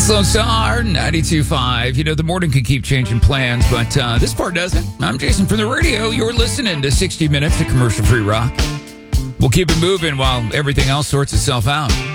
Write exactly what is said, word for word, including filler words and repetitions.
It's Lone Star ninety-two point five. You know, the morning can keep changing plans, but uh, this part doesn't. I'm Jason from the radio. You're listening to sixty minutes of commercial-free rock. We'll keep it moving while everything else sorts itself out.